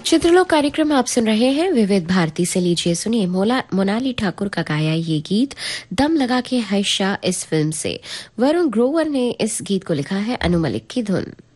चित्रलोक कार्यक्रम आप सुन रहे हैं विविध भारती से। लीजिए सुनिए मोनाली ठाकुर का गाया ये गीत दम लगा के है शाह इस फिल्म से। वरुण ग्रोवर ने इस गीत को लिखा है, अनु मलिक की धुन।